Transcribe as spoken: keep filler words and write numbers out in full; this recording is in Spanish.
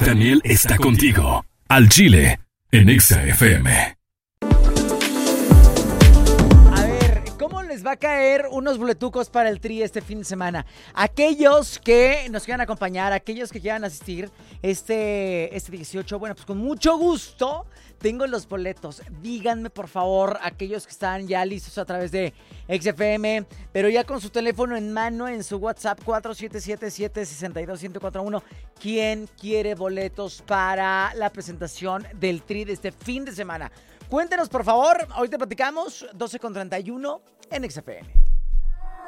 Daniel está contigo. Al Chile, en Exa F M. ¿Cómo les va a caer unos boletucos para el Tri este fin de semana? Aquellos que nos quieran acompañar, aquellos que quieran asistir este, este dieciocho, bueno, pues con mucho gusto tengo los boletos. Díganme, por favor, aquellos que están ya listos a través de X F M, pero ya con su teléfono en mano, en su WhatsApp cuatro siete siete, siete seis dos, uno cero cuatro uno. ¿Quién quiere boletos para la presentación del Tri de este fin de semana? Cuéntenos, por favor. Ahorita platicamos, doce con treinta y uno en X F M.